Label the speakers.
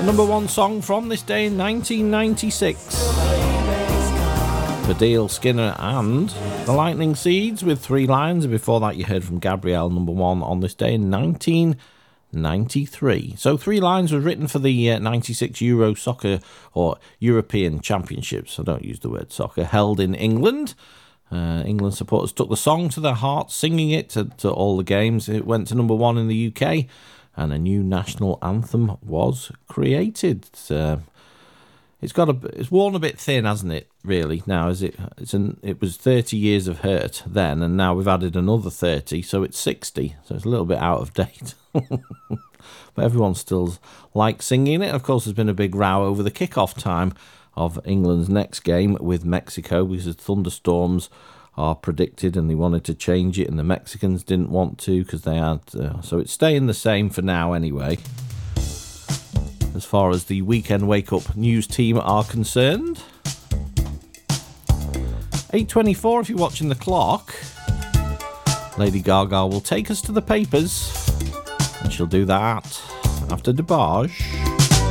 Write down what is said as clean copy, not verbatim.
Speaker 1: Number one song from this day in 1996. Baddiel, Skinner and the Lightning Seeds with Three Lions. And before that you heard from Gabrielle, number one on this day in 1993. So Three Lions was written for the 96 Euro Soccer or European Championships. I don't use the word soccer. Held in England. England supporters took the song to their hearts, singing it to all the games. It went to number one in the UK, and a new national anthem was created. It's worn a bit thin, hasn't it? Really now, is it? It was 30 years of Hurt then, and now we've added another 30, so it's 60. So it's a little bit out of date. But everyone still likes singing it. Of course, there's been a big row over the kick-off time of England's next game with Mexico because thunderstorms are predicted, and they wanted to change it, and the Mexicans didn't want to because they had. So it's staying the same for now, anyway. As far as the Weekend Wake Up News team are concerned. 8:24 if you're watching the clock. Lady Gaga will take us to the papers, and she'll do that after DeBarge.